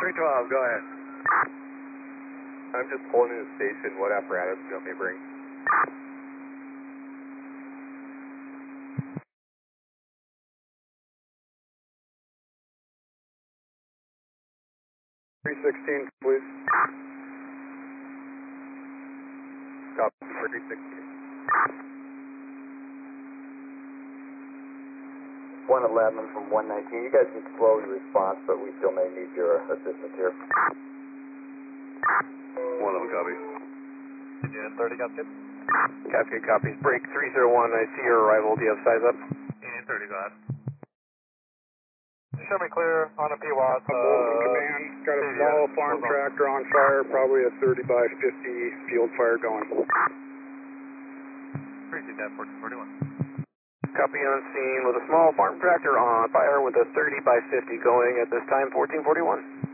312, go ahead. I'm just pulling into the station. What apparatus do you want me to bring? 316, please. Copy for 316. 111 from 119. You guys can slow your response, but we still may need your assistance here. 111, copy. Unit 30, got it. Cascade copies. Break 301. I see your arrival. Do you have size up? Unit 30, go ahead. Show me clear on a PWAS. Bolton Command, got a small farm tractor on fire, probably a 30 by 50 field fire going. Appreciate that, 1441. Copy on scene with a small farm tractor on fire with a 30 by 50 going at this time, 1441.